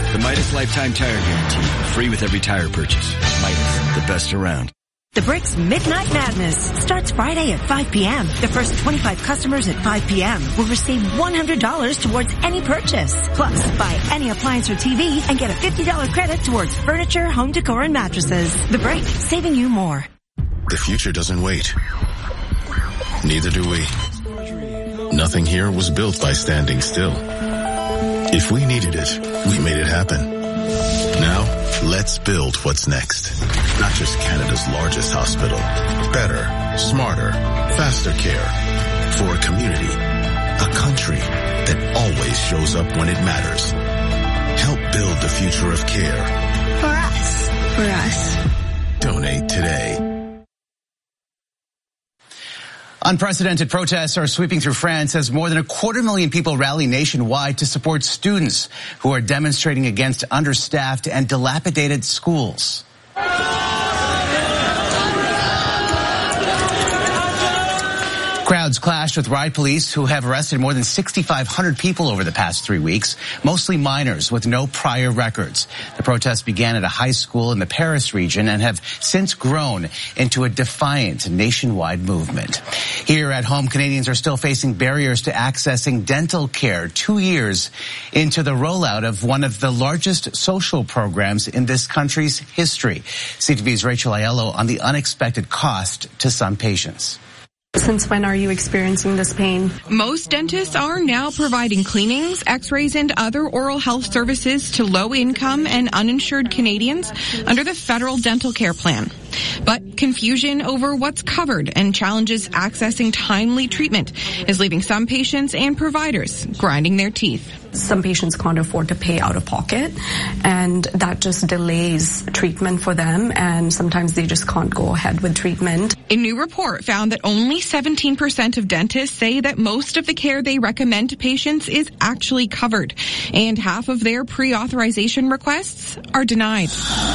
The Midas Lifetime Tire Guarantee. Free with every tire purchase. Midas, the best around. The Bricks Midnight Madness starts Friday at 5 p.m. The first 25 customers at 5 p.m. will receive $100 towards any purchase. Plus, buy any appliance or TV and get a $50 credit towards furniture, home decor, and mattresses. The Brick, saving you more. The future doesn't wait. Neither do we. Nothing here was built by standing still. If we needed it, we made it happen. Now, let's build what's next. Not just Canada's largest hospital. Better, smarter, faster care. For a community, a country that always shows up when it matters. Help build the future of care. For us. For us. Donate today. Unprecedented protests are sweeping through France as more than 250,000 people rally nationwide to support students who are demonstrating against understaffed and dilapidated schools. Crowds clashed with riot police who have arrested more than 6,500 people over the past 3 weeks, mostly minors with no prior records. The protests began at a high school in the Paris region and have since grown into a defiant nationwide movement. Here at home, Canadians are still facing barriers to accessing dental care 2 years into the rollout of one of the largest social programs in this country's history. CTV's Rachel Aiello on the unexpected cost to some patients. Since when are you experiencing this pain? Most dentists are now providing cleanings, x-rays, and other oral health services to low-income and uninsured Canadians under the federal dental care plan. But confusion over what's covered and challenges accessing timely treatment is leaving some patients and providers grinding their teeth. Some patients can't afford to pay out of pocket, and that just delays treatment for them, and sometimes they just can't go ahead with treatment. A new report found that only 17% of dentists say that most of the care they recommend to patients is actually covered, and half of their pre-authorization requests are denied.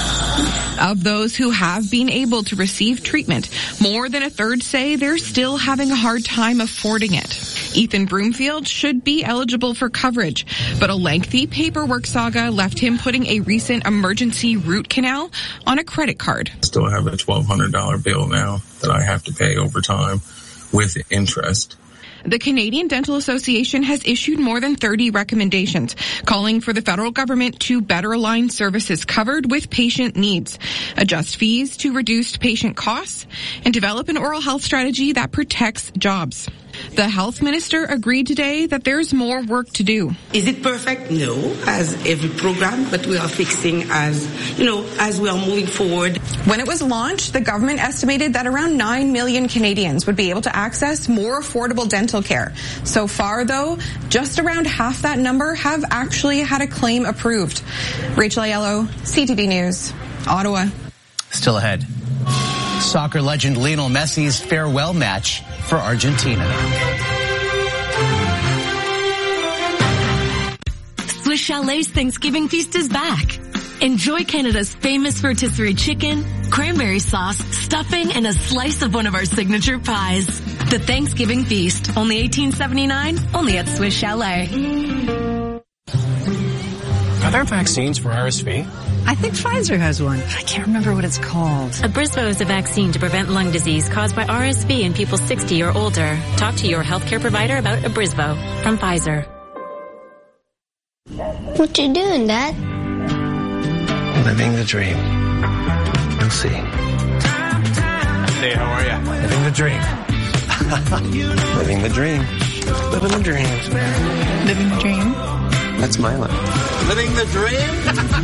Of those who have been able to receive treatment, more than a third say they're still having a hard time affording it. Ethan Broomfield should be eligible for coverage, but a lengthy paperwork saga left him putting a recent emergency root canal on a credit card. I still have a $1,200 bill now that I have to pay over time with interest. The Canadian Dental Association has issued more than 30 recommendations, calling for the federal government to better align services covered with patient needs, adjust fees to reduce patient costs, and develop an oral health strategy that protects jobs. The health minister agreed today that there's more work to do. Is it perfect? No, as every program, but we are fixing as we are moving forward. When it was launched, the government estimated that around 9 million Canadians would be able to access more affordable dental care. So far, though, just around half that number have actually had a claim approved. Rachel Aiello, CTV News, Ottawa. Still ahead. Soccer legend Lionel Messi's farewell match for Argentina. Swiss Chalet's Thanksgiving feast is back. Enjoy Canada's famous rotisserie chicken, cranberry sauce, stuffing, and a slice of one of our signature pies. The Thanksgiving feast, only $18.79, only at Swiss Chalet. Are there vaccines for RSV? I think Pfizer has one. I can't remember what it's called. Abrysvo is a vaccine to prevent lung disease caused by RSV in people 60 or older. Talk to your healthcare provider about Abrysvo from Pfizer. What you doing, Dad? Living the dream. You'll see. Hey, how are you? Living the dream. Living the dream. Living the dreams, man. Living the dream. That's my life. Living the dream.